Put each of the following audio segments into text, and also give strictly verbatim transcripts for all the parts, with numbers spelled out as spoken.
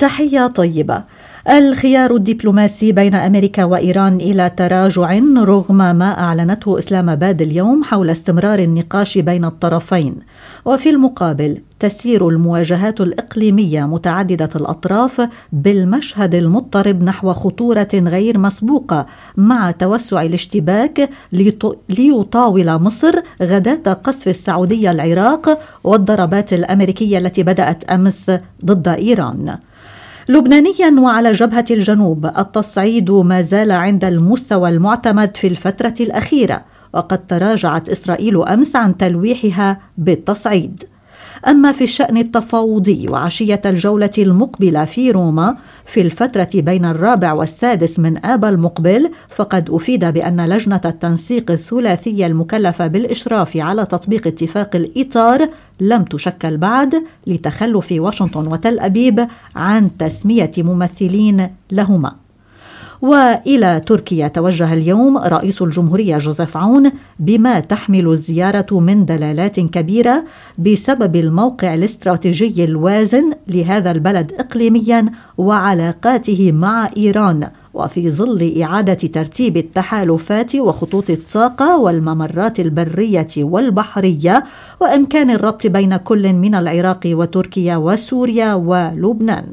تحية طيبة. الخيار الدبلوماسي بين أمريكا وإيران إلى تراجع رغم ما أعلنته إسلام آباد اليوم حول استمرار النقاش بين الطرفين، وفي المقابل تسير المواجهات الإقليمية متعددة الأطراف بالمشهد المضطرب نحو خطورة غير مسبوقة مع توسع الاشتباك ليطاول مصر غداة قصف السعودية العراق والضربات الأمريكية التي بدأت أمس ضد إيران. لبنانيا وعلى جبهة الجنوب، التصعيد ما زال عند المستوى المعتمد في الفترة الأخيرة، وقد تراجعت إسرائيل أمس عن تلويحها بالتصعيد. أما في الشأن التفاوضي وعشية الجولة المقبلة في روما في الفترة بين الرابع والسادس من آب المقبل، فقد أفيد بأن لجنة التنسيق الثلاثية المكلفة بالإشراف على تطبيق اتفاق الإطار لم تشكل بعد لتخلف واشنطن وتل أبيب عن تسمية ممثلين لهما. وإلى تركيا توجه اليوم رئيس الجمهورية جوزيف عون بما تحمل الزيارة من دلالات كبيرة بسبب الموقع الاستراتيجي الوازن لهذا البلد إقليميا وعلاقاته مع إيران، وفي ظل إعادة ترتيب التحالفات وخطوط الطاقة والممرات البرية والبحرية، وإمكان الربط بين كل من العراق وتركيا وسوريا ولبنان.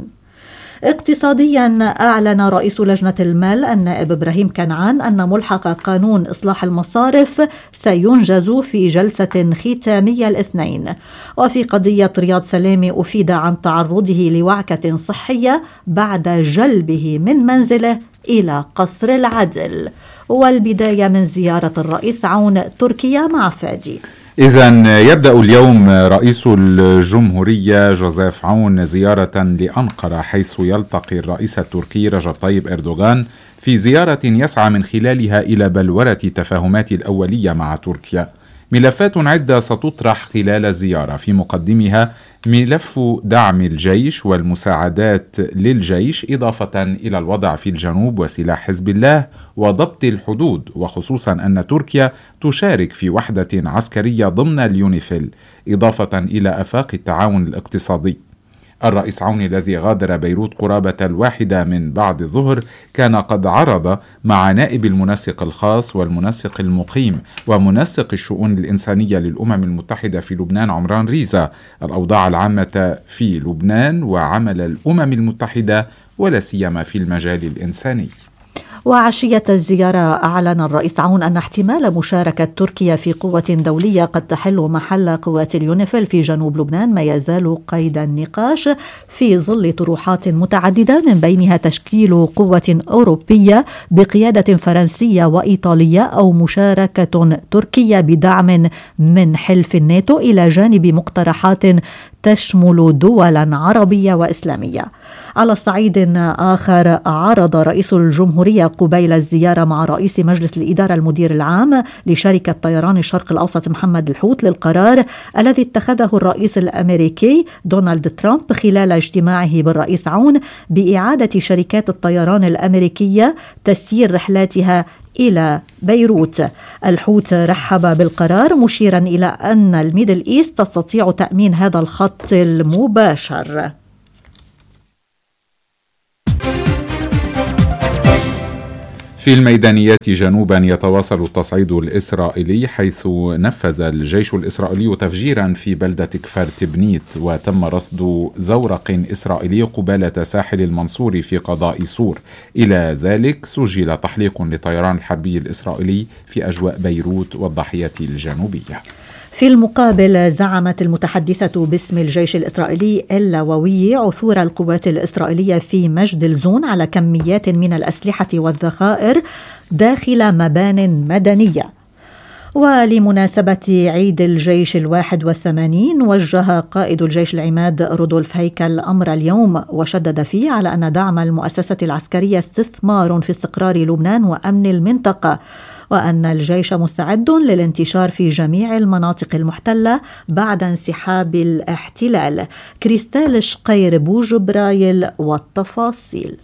اقتصاديا، أعلن رئيس لجنة المال النائب إبراهيم كنعان أن ملحق قانون إصلاح المصارف سينجز في جلسة ختامية الاثنين. وفي قضية رياض سلامي، أفيد عن تعرضه لوعكة صحية بعد جلبه من منزله إلى قصر العدل. والبداية من زيارة الرئيس عون تركيا مع فادي. إذن يبدأ اليوم رئيس الجمهورية جوزيف عون زيارة لأنقرة، حيث يلتقي الرئيس التركي رجب طيب إردوغان في زيارة يسعى من خلالها إلى بلورة تفاهمات الأولية مع تركيا. ملفات عدة ستطرح خلال الزيارة، في مقدمها ملف دعم الجيش والمساعدات للجيش، إضافة إلى الوضع في الجنوب وسلاح حزب الله وضبط الحدود، وخصوصا أن تركيا تشارك في وحدة عسكرية ضمن اليونيفيل، إضافة إلى آفاق التعاون الاقتصادي. الرئيس عون الذي غادر بيروت قرابة الواحدة من بعد الظهر كان قد عرض مع نائب المنسق الخاص والمنسق المقيم ومنسق الشؤون الإنسانية للأمم المتحدة في لبنان عمران ريزا الأوضاع العامة في لبنان وعمل الأمم المتحدة ولا سيما في المجال الإنساني. وعشية الزيارة، أعلن الرئيس عون أن احتمال مشاركة تركيا في قوة دولية قد تحل محل قوات اليونيفيل في جنوب لبنان ما يزال قيد النقاش، في ظل طروحات متعددة من بينها تشكيل قوة أوروبية بقيادة فرنسية وإيطالية أو مشاركة تركية بدعم من حلف الناتو، إلى جانب مقترحات تشمل دولا عربية وإسلامية. على صعيد آخر، عرض رئيس الجمهورية قبيل الزيارة مع رئيس مجلس الإدارة المدير العام لشركة طيران الشرق الأوسط محمد الحوت للقرار الذي اتخذه الرئيس الأمريكي دونالد ترامب خلال اجتماعه بالرئيس عون بإعادة شركات الطيران الأمريكية تسيير رحلاتها إلى بيروت. الحوت رحب بالقرار، مشيرا إلى أن الميدل إيست تستطيع تأمين هذا الخط المباشر. في الميدانيات جنوبا، يتواصل التصعيد الإسرائيلي، حيث نفذ الجيش الإسرائيلي تفجيرا في بلدة كفر تبنيت، وتم رصد زورق إسرائيلي قبالة ساحل المنصور في قضاء سور. إلى ذلك سجل تحليق للطيران الحربي الإسرائيلي في أجواء بيروت والضاحية الجنوبية. في المقابل، زعمت المتحدثة باسم الجيش الإسرائيلي اللواوي عثور القوات الإسرائيلية في مجد الزون على كميات من الأسلحة والذخائر داخل مبان مدنية. ولمناسبة عيد الجيش الواحد والثمانين، وجه قائد الجيش العماد رودولف هيكل أمر اليوم، وشدد فيه على أن دعم المؤسسة العسكرية استثمار في استقرار لبنان وأمن المنطقة، وأن الجيش مستعد للانتشار في جميع المناطق المحتلة بعد انسحاب الاحتلال. كريستال شقير بوجبرايل والتفاصيل.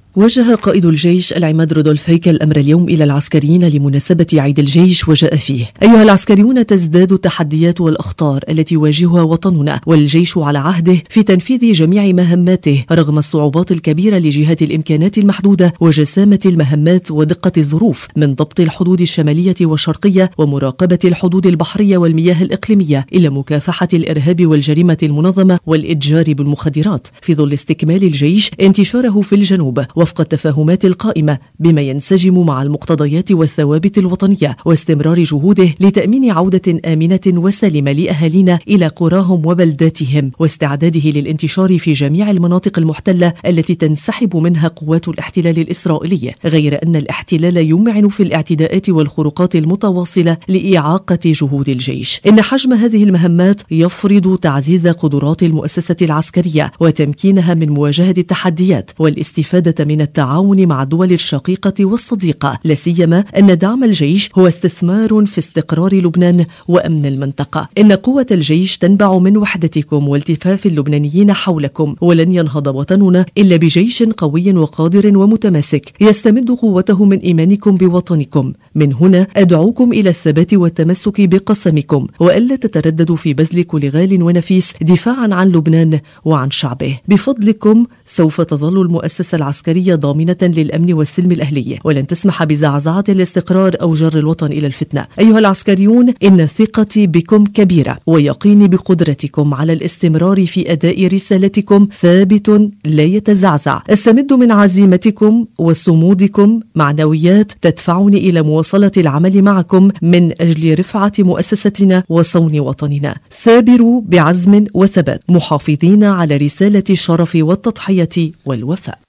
وجه قائد الجيش العماد رودولف هيكل الأمر اليوم إلى العسكريين لمناسبة عيد الجيش وجاء فيه: أيها العسكريون، تزداد التحديات والأخطار التي يواجهها وطننا، والجيش على عهده في تنفيذ جميع مهماته رغم الصعوبات الكبيرة لجهة الإمكانات المحدودة وجسامة المهمات ودقة الظروف، من ضبط الحدود الشمالية والشرقية ومراقبة الحدود البحرية والمياه الإقليمية إلى مكافحة الإرهاب والجريمة المنظمة والإتجار بالمخدرات، في ظل استكمال الجيش انتشاره في الجنوب وفق التفاهمات القائمة بما ينسجم مع المقتضيات والثوابت الوطنية، واستمرار جهوده لتأمين عودة آمنة وسالمة لأهالينا إلى قراهم وبلداتهم، واستعداده للانتشار في جميع المناطق المحتلة التي تنسحب منها قوات الاحتلال الإسرائيلي، غير أن الاحتلال يمعن في الاعتداءات والخروقات المتواصلة لإعاقة جهود الجيش. إن حجم هذه المهمات يفرض تعزيز قدرات المؤسسة العسكرية وتمكينها من مواجهة التحديات والاستفادة من التعاون مع الدول الشقيقة والصديقة، لا سيما أن دعم الجيش هو استثمار في استقرار لبنان وأمن المنطقة. إن قوة الجيش تنبع من وحدتكم والتفاف اللبنانيين حولكم، ولن ينهض وطننا إلا بجيش قوي وقادر ومتماسك يستمد قوته من إيمانكم بوطنكم. من هنا أدعوكم إلى الثبات والتمسك بقسمكم، وألا تترددوا في بذل كل غال ونفيس دفاعا عن لبنان وعن شعبه. بفضلكم سوف تظل المؤسسة العسكرية ضامنة للأمن والسلم الأهلي، ولن تسمح بزعزعة الاستقرار أو جر الوطن إلى الفتنة. أيها العسكريون، إن ثقتي بكم كبيرة، ويقيني بقدرتكم على الاستمرار في أداء رسالتكم ثابت لا يتزعزع. استمد من عزيمتكم وصمودكم معنويات تدفعني إلى مواصلة العمل معكم من أجل رفعة مؤسستنا وصون وطننا. ثابروا بعزم وثبات، محافظين على رسالة الشرف والتضحية والوفاء.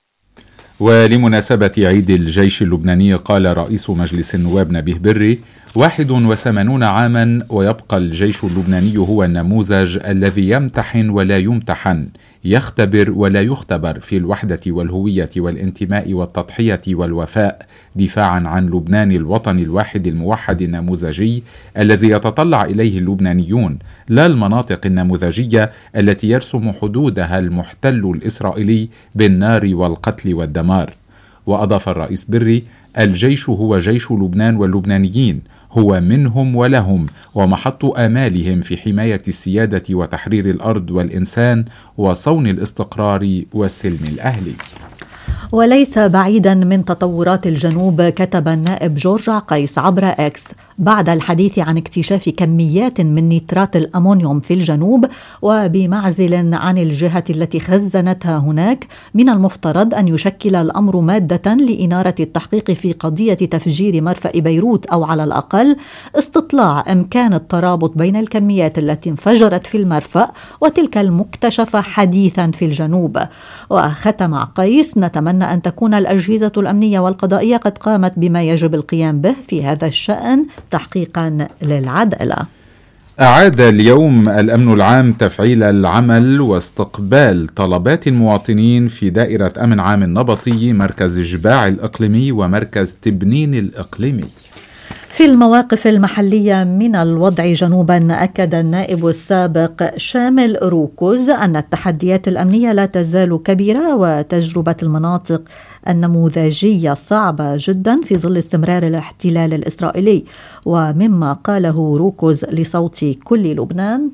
ولمناسبة عيد الجيش اللبناني قال رئيس مجلس النواب نبيه بري: واحد وثمانون عاما ويبقى الجيش اللبناني هو النموذج الذي يمتحن ولا يمتحن، يختبر ولا يختبر في الوحدة والهوية والانتماء والتضحية والوفاء، دفاعا عن لبنان الوطن الواحد الموحد النموذجي الذي يتطلع إليه اللبنانيون، لا المناطق النموذجية التي يرسم حدودها المحتل الإسرائيلي بالنار والقتل والدمار. وأضاف الرئيس بري: الجيش هو جيش لبنان واللبنانيين، هو منهم ولهم، ومحط آمالهم في حماية السيادة وتحرير الأرض والإنسان وصون الاستقرار والسلم الأهلي. وليس بعيدا من تطورات الجنوب، كتب النائب جورج عقيس عبر إكس بعد الحديث عن اكتشاف كميات من نيترات الأمونيوم في الجنوب، وبمعزل عن الجهة التي خزنتها هناك، من المفترض أن يشكل الأمر مادة لإنارة التحقيق في قضية تفجير مرفأ بيروت، أو على الأقل استطلاع إمكان الترابط بين الكميات التي انفجرت في المرفأ وتلك المكتشفة حديثا في الجنوب. وختم عقيس: نتمنى أن تكون الأجهزة الأمنية والقضائية قد قامت بما يجب القيام به في هذا الشأن تحقيقا للعدالة. أعاد اليوم الأمن العام تفعيل العمل واستقبال طلبات المواطنين في دائرة أمن عام النبطي، مركز جباع الإقليمي ومركز تبنين الإقليمي. في المواقف المحلية من الوضع جنوبا، أكد النائب السابق شامل روكوز أن التحديات الأمنية لا تزال كبيرة، وتجربة المناطق النموذجية صعبة جدا في ظل استمرار الاحتلال الإسرائيلي. ومما قاله روكوز لصوت كل لبنان: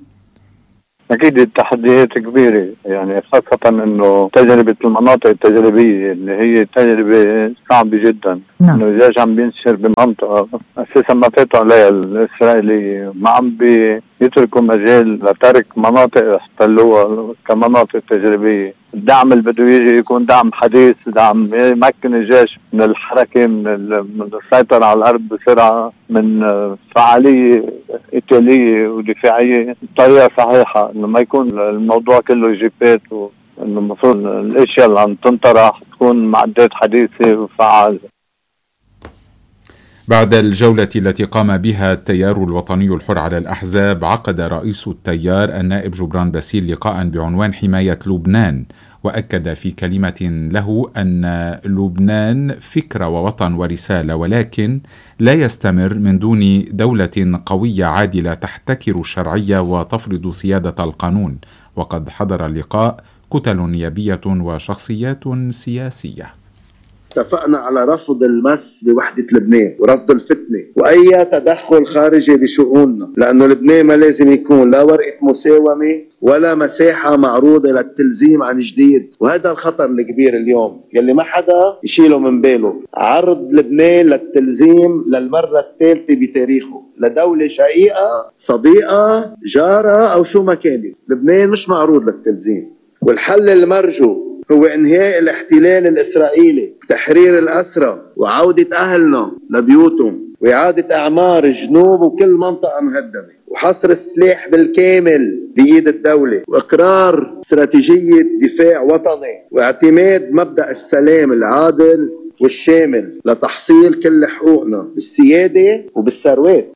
أكيد التحديات كبيرة، يعني خاصة أنه تجربة المناطق التجريبية اللي هي تجربة صعبة جدا. نعم. أنه الجيش عم بينشر بمنطقة أساسا ما فاتوا عليها الإسرائيلي، ما عم بيتركوا مجال لترك مناطق احتلوها كمناطق تجريبية. الدعم اللي بده يجي يكون دعم حديث، دعم يمكن الجيش من الحركة، من, من السيطرة على الأرض بسرعة، من فعالية قتالية ودفاعية بطريقة صحيحة، إنه ما يكون الموضوع كله جيبات، وإنه المفروض الأشياء اللي عم تنطرح تكون معدات حديثة وفعالة. بعد الجولة التي قام بها التيار الوطني الحر على الأحزاب، عقد رئيس التيار النائب جبران باسيل لقاء بعنوان حماية لبنان، وأكد في كلمة له أن لبنان فكرة ووطن ورسالة، ولكن لا يستمر من دون دولة قوية عادلة تحتكر الشرعية وتفرض سيادة القانون. وقد حضر اللقاء كتل نيابية وشخصيات سياسية. اتفقنا على رفض المس بوحدة لبنان ورفض الفتنة وأي تدخل خارجي بشؤوننا، لأنه لبنان ما لازم يكون لا ورقة مساومة ولا مساحة معروضة للتلزيم عن جديد. وهذا الخطر الكبير اليوم يلي ما حدا يشيله من باله، عرض لبنان للتلزيم للمرة الثالثة بتاريخه لدولة شقيقة صديقة جارة أو شو ما كانت. لبنان مش معروض للتلزيم، والحل المرجو هو إنهاء الاحتلال الإسرائيلي، تحرير الأسرى وعودة أهلنا لبيوتهم وإعادة أعمار جنوب وكل منطقة مهدمة، وحصر السلاح بالكامل بإيد الدولة، وإقرار استراتيجية دفاع وطني، واعتماد مبدأ السلام العادل والشامل لتحصيل كل حقوقنا بالسيادة وبالثروات.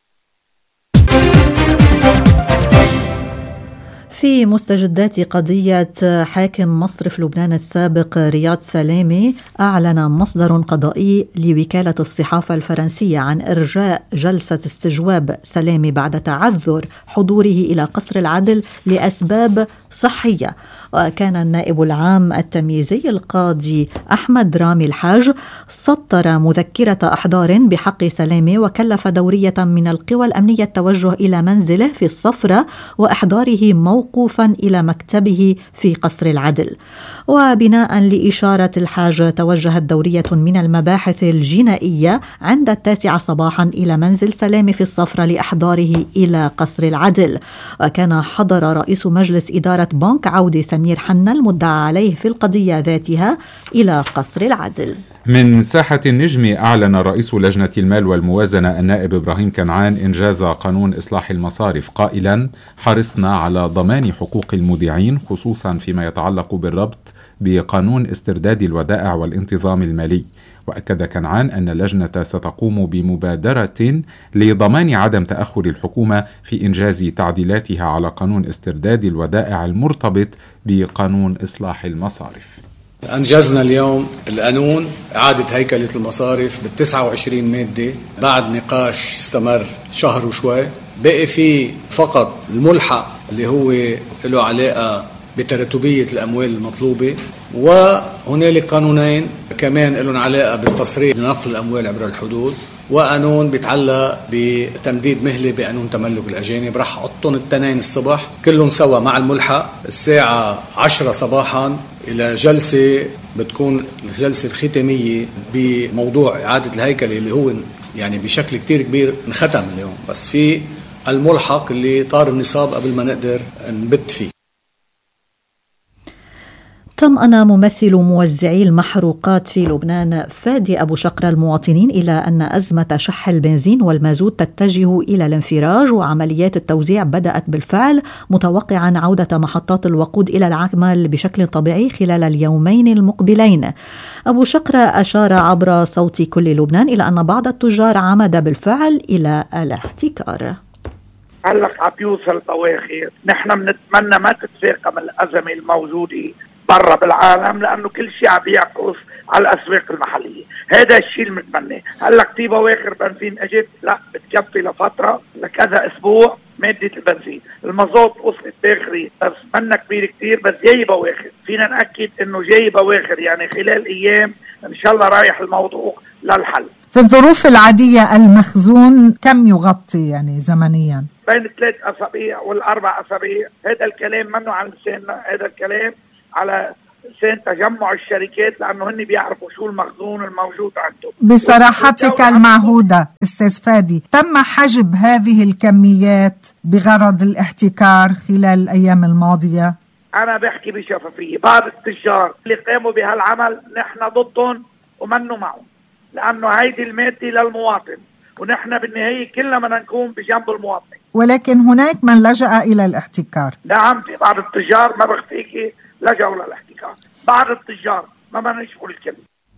في مستجدات قضية حاكم مصرف لبنان السابق رياض سلامي، أعلن مصدر قضائي لوكالة الصحافة الفرنسية عن إرجاء جلسة استجواب سلامي بعد تعذر حضوره إلى قصر العدل لأسباب صحية. وكان النائب العام التمييزي القاضي أحمد رامي الحاج سطر مذكرة أحضار بحق سلامي، وكلف دورية من القوى الأمنية التوجه إلى منزله في الصفرة وإحضاره موقوفا إلى مكتبه في قصر العدل. وبناء لإشارة الحاج توجهت دورية من المباحث الجنائية عند التاسعة صباحا إلى منزل سلامي في الصفرة لإحضاره إلى قصر العدل. وكان حضر رئيس مجلس إدارة بنك عودي سمير حنا المدعى عليه في القضية ذاتها إلى قصر العدل. من ساحة النجم، أعلن رئيس لجنة المال والموازنة النائب إبراهيم كنعان إنجاز قانون إصلاح المصارف، قائلا: حرصنا على ضمان حقوق المودعين خصوصا فيما يتعلق بالربط بقانون استرداد الودائع والانتظام المالي. وأكد كنعان أن اللجنة ستقوم بمبادرة لضمان عدم تأخر الحكومة في إنجاز تعديلاتها على قانون استرداد الودائع المرتبط بقانون إصلاح المصارف. أنجزنا اليوم القانون إعادة هيكلة المصارف بالتسعة وعشرين مادة بعد نقاش استمر شهر وشوي. بقي فيه فقط الملحق اللي هو له علاقة بتراتبية الأموال المطلوبة، وهنالك قانونين كمان لهم علاقة بالتصريح لنقل الأموال عبر الحدود، وقانون بيتعلق بتمديد مهلة بقانون تملك الأجانب. رح أحطهم التنين الصبح كلهم سوا مع الملحق الساعة عشرة صباحا إلى جلسة بتكون الجلسة الختامية بموضوع إعادة الهيكلة اللي هو يعني بشكل كتير كبير انختم اليوم، بس في الملحق اللي طار النصاب قبل ما نقدر نبت فيه. طمأن ممثل موزعي المحروقات في لبنان فادي أبو شقرة المواطنين إلى أن أزمة شح البنزين والمازوت تتجه إلى الانفراج، وعمليات التوزيع بدأت بالفعل، متوقعا عودة محطات الوقود إلى العمل بشكل طبيعي خلال اليومين المقبلين. أبو شقرة أشار عبر صوت كل لبنان إلى أن بعض التجار عمد بالفعل إلى الاحتكار. هلق عم يوصل بواخر، نحن بنتمنى ما تتفاقم الأزمة الموجودة برا بالعالم، لأنه كل شيء عم يعكس على الأسواق المحلية. هذا الشيء المتمنى. هلا كتيبة واخر بنزين اجت، لا بتكفي لفترة لكذا أسبوع مادة البنزين. المازوت وصلت باخري بس منا كبير كتير، بس جاي بواخر، فينا نأكد إنه جاي بواخر، يعني خلال أيام إن شاء الله رايح الموضوع للحل. في الظروف العادية المخزون كم يغطي يعني زمنيا؟ بين ثلاث أسابيع والأربع أسابيع. هذا الكلام منه عن لساننا، هذا الكلام على لسان تجمع الشركات، لأنه هن بيعرفوا شو المخزون الموجود عندهم. بصراحتك المعهودة أستاذ فادي، تم حجب هذه الكميات بغرض الاحتكار خلال الأيام الماضية؟ أنا بحكي بشفافية، بعض التجار اللي قاموا بهالعمل نحن ضدهم ومنه معهم، لأنه هيدي المادة للمواطن، ونحن بالنهاية كلنا بدنا نكون بجنب المواطن. ولكن هناك من لجأ إلى الاحتكار. نعم، في بعض التجار ما بخفيكي لجأوا للاحتكار، بعض التجار ما بنشفوا الكل.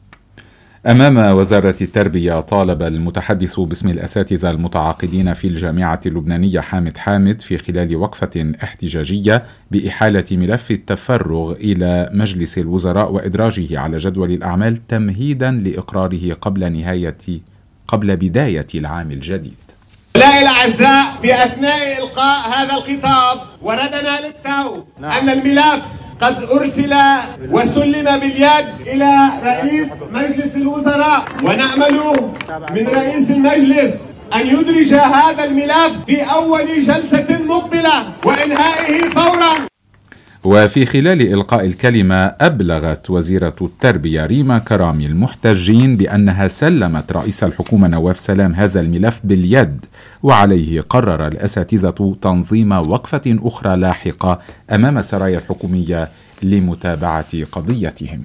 أمام وزارة التربية، طالب المتحدث باسم الأساتذة المتعاقدين في الجامعة اللبنانية حامد حامد في خلال وقفة احتجاجية بإحالة ملف التفرغ إلى مجلس الوزراء وإدراجه على جدول الأعمال تمهيدا لإقراره قبل نهاية قبل بداية العام الجديد. لا الأعزاء، في أثناء إلقاء هذا الخطاب وردنا للتو نعم. أن الملف قد أرسل وسلم باليد إلى رئيس مجلس الوزراء، ونأمل من رئيس المجلس أن يدرج هذا الملف في أول جلسة مقبلة وإنهائه فورا. وفي خلال إلقاء الكلمة أبلغت وزيرة التربية ريما كرامي المحتجين بأنها سلمت رئيس الحكومة نواف سلام هذا الملف باليد، وعليه قرر الأساتذة تنظيم وقفة أخرى لاحقة أمام السرايا الحكومية لمتابعة قضيتهم.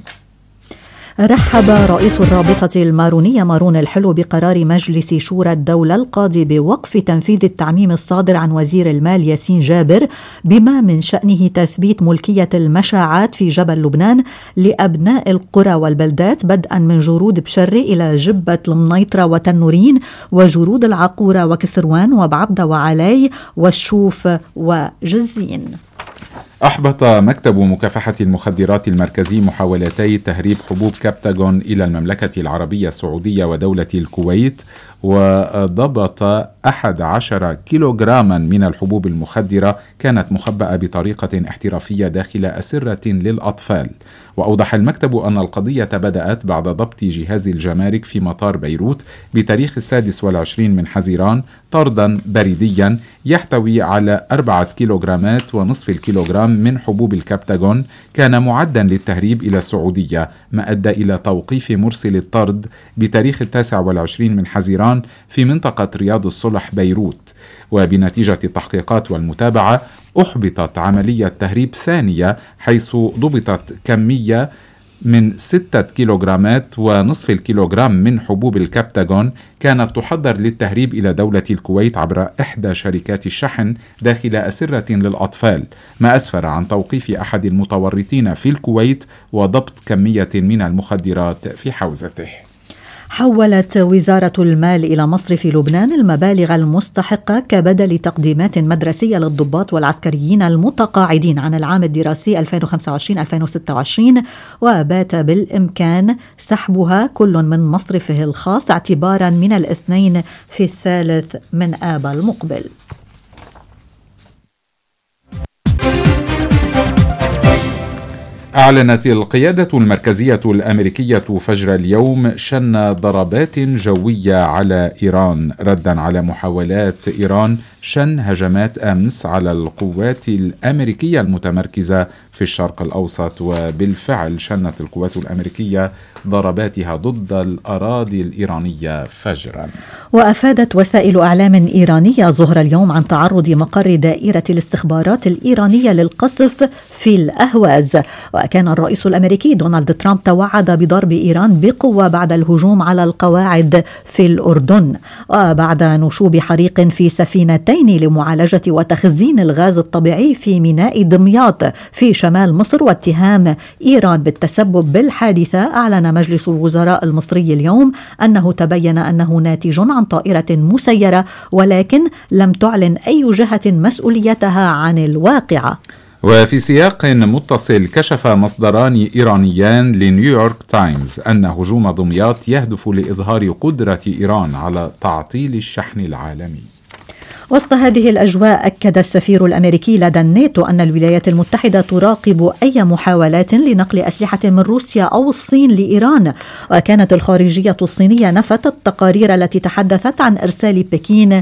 رحب رئيس الرابطة المارونية مارون الحلو بقرار مجلس شورى الدولة القاضي بوقف تنفيذ التعميم الصادر عن وزير المال ياسين جابر بما من شأنه تثبيت ملكية المشاعات في جبل لبنان لأبناء القرى والبلدات، بدءا من جرود بشري إلى جبة المنيطرة وتنورين وجرود العقورة وكسروان وبعبدة وعلاي والشوف وجزين. أحبط مكتب مكافحة المخدرات المركزي محاولتي تهريب حبوب كابتاغون إلى المملكة العربية السعودية ودولة الكويت، وضبط أحد عشر كيلوغراما من الحبوب المخدرة كانت مخبأة بطريقة احترافية داخل أسرة للأطفال. وأوضح المكتب أن القضية بدأت بعد ضبط جهاز الجمارك في مطار بيروت بتاريخ السادس والعشرين من حزيران طردا بريديا يحتوي على أربعة كيلوغرامات ونصف الكيلوغرام من حبوب الكابتاغون، كان معدا للتهريب إلى السعودية، ما أدى إلى توقيف مرسل الطرد بتاريخ التاسع والعشرين من حزيران في منطقة رياض الصلح بيروت. وبنتيجة التحقيقات والمتابعة أحبطت عملية تهريب ثانية، حيث ضبطت كمية من ستة كيلوغرامات ونصف الكيلوغرام من حبوب الكابتاغون كانت تحضر للتهريب إلى دولة الكويت عبر إحدى شركات الشحن داخل أسرة للأطفال، ما أسفر عن توقيف أحد المتورطين في الكويت وضبط كمية من المخدرات في حوزته. حولت وزارة المال إلى مصرف لبنان المبالغ المستحقة كبدل تقديمات مدرسية للضباط والعسكريين المتقاعدين عن العام الدراسي ألفين وخمسة وعشرين ألفين وستة وعشرين، وبات بالإمكان سحبها كل من مصرفه الخاص اعتبارا من الاثنين في الثالث من آب المقبل. أعلنت القيادة المركزية الأمريكية فجر اليوم شن ضربات جوية على إيران ردا على محاولات إيران شن هجمات أمس على القوات الأمريكية المتمركزة في الشرق الأوسط. وبالفعل شنت القوات الأمريكية ضرباتها ضد الأراضي الإيرانية فجرا. وأفادت وسائل أعلام إيرانية ظهر اليوم عن تعرض مقر دائرة الاستخبارات الإيرانية للقصف في الأهواز. وكان الرئيس الأمريكي دونالد ترامب توعد بضرب إيران بقوة بعد الهجوم على القواعد في الأردن، وبعد نشوب حريق في سفينتين لمعالجة وتخزين الغاز الطبيعي في ميناء دمياط في شمال مصر واتهام إيران بالتسبب بالحادثة. أعلن مجلس الوزراء المصري اليوم أنه تبين أنه ناتج عن طائرة مسيرة، ولكن لم تعلن أي جهة مسؤوليتها عن الواقعة. وفي سياق متصل كشف مصدران إيرانيان لنيويورك تايمز أن هجوم دمياط يهدف لإظهار قدرة إيران على تعطيل الشحن العالمي. وسط هذه الأجواء أكد السفير الأمريكي لدى الناتو أن الولايات المتحدة تراقب أي محاولات لنقل أسلحة من روسيا أو الصين لإيران. وكانت الخارجية الصينية نفت التقارير التي تحدثت عن إرسال بكين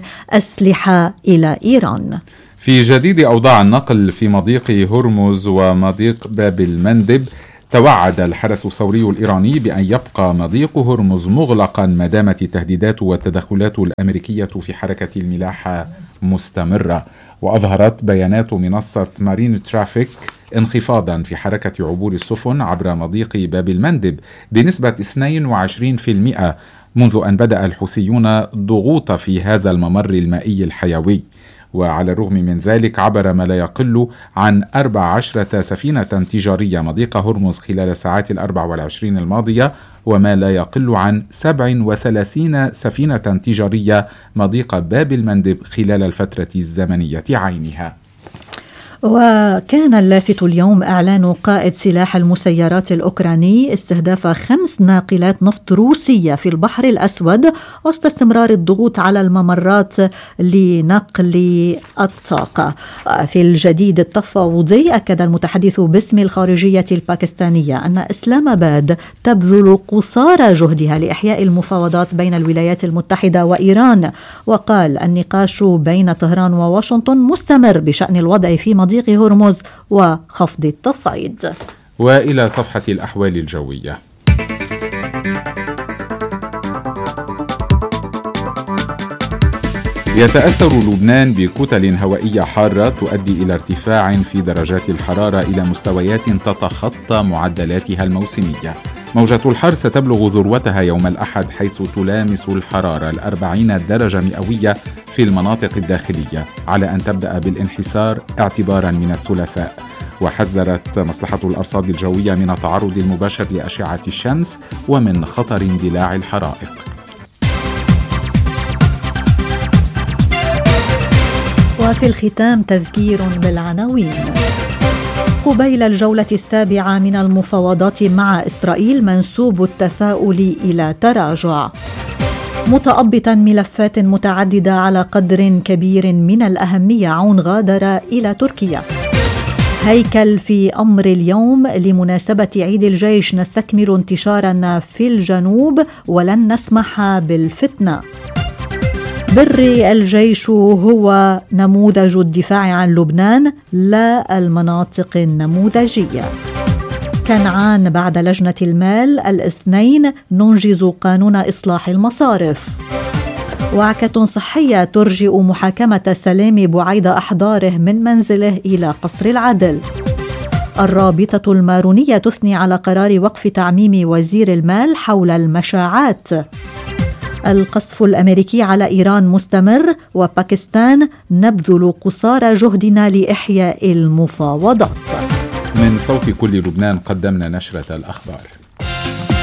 أسلحة إلى إيران. في جديد أوضاع النقل في مضيق هرمز ومضيق باب المندب، توعد الحرس الثوري الإيراني بأن يبقى مضيق هرمز مغلقا ما دامت التهديدات والتدخلات الأمريكية في حركة الملاحة مستمرة. وأظهرت بيانات منصة مارين ترافيك انخفاضا في حركة عبور السفن عبر مضيق باب المندب بنسبة اثنين وعشرين بالمئة منذ أن بدأ الحوثيون ضغوط في هذا الممر المائي الحيوي. وعلى الرغم من ذلك عبر ما لا يقل عن أربع عشرة سفينة تجارية مضيق هرمز خلال الساعات الأربع والعشرين الماضية، وما لا يقل عن سبع وثلاثين سفينة تجارية مضيق باب المندب خلال الفترة الزمنية عينها. وكان اللافت اليوم إعلان قائد سلاح المسيرات الأوكراني استهداف خمس ناقلات نفط روسية في البحر الأسود وسط استمرار الضغوط على الممرات لنقل الطاقة. في الجديد التفاوضي أكد المتحدث باسم الخارجية الباكستانية أن إسلام آباد تبذل قصارى جهدها لإحياء المفاوضات بين الولايات المتحدة وإيران، وقال النقاش بين طهران وواشنطن مستمر بشأن الوضع في مضيق هرمز وخفض التصعيد. وإلى صفحة الأحوال الجوية. يتأثر لبنان بكتل هوائية حارة تؤدي إلى ارتفاع في درجات الحرارة إلى مستويات تتخطى معدلاتها الموسمية. موجة الحر ستبلغ ذروتها يوم الأحد حيث تلامس الحرارة الأربعين درجة مئوية في المناطق الداخلية، على أن تبدأ بالانحسار اعتبارا من الثلاثاء. وحذرت مصلحة الأرصاد الجوية من التعرض المباشر لأشعة الشمس ومن خطر اندلاع الحرائق. وفي الختام تذكير بالعناوين. قبيل الجولة السابعة من المفاوضات مع إسرائيل منسوب التفاؤل إلى تراجع. متأبطا ملفات متعددة على قدر كبير من الأهمية، عون غادر إلى تركيا. هيكل في أمر اليوم لمناسبة عيد الجيش، نستكمل انتشارنا في الجنوب ولن نسمح بالفتنة. بري الجيش هو نموذج الدفاع عن لبنان لا المناطق النموذجية. كنعان بعد لجنة المال الاثنين ننجز قانون إصلاح المصارف. وعكة صحية ترجئ محاكمة سلامي بعيد أحضاره من منزله إلى قصر العدل. الرابطة المارونية تثني على قرار وقف تعميم وزير المال حول المشاعات. القصف الأمريكي على إيران مستمر، وباكستان نبذل قصارى جهدنا لإحياء المفاوضات. من صوت كل لبنان قدمنا نشرة الأخبار.